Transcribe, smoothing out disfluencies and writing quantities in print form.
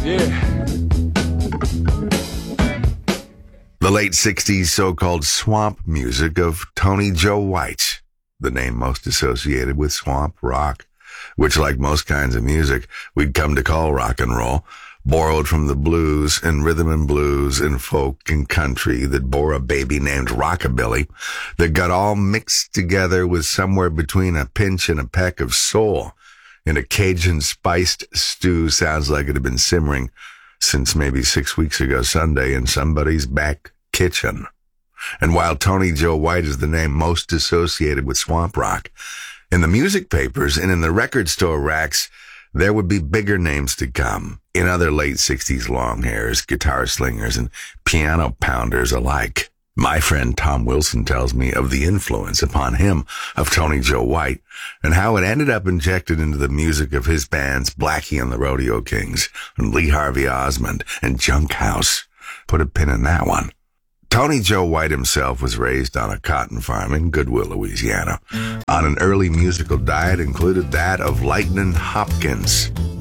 Yeah. The late 60s so-called swamp music of Tony Joe White, the name most associated with swamp rock, which, like most kinds of music we'd come to call rock and roll, borrowed from the blues and rhythm and blues and folk and country that bore a baby named rockabilly that got all mixed together with somewhere between a pinch and a peck of soul in a Cajun spiced stew. Sounds like it had been simmering since maybe 6 weeks ago Sunday in somebody's back kitchen. And while Tony Joe White is the name most associated with swamp rock, in the music papers and in the record store racks, there would be bigger names to come in other late 60s long hairs, guitar slingers, and piano pounders alike. My friend Tom Wilson tells me of the influence upon him of Tony Joe White and how it ended up injected into the music of his bands Blackie and the Rodeo Kings and Lee Harvey Osmond and Junk House. Put a pin in that one. Tony Joe White himself was raised on a cotton farm in Goodwill, Louisiana. On an early musical diet included that of Lightnin' Hopkins.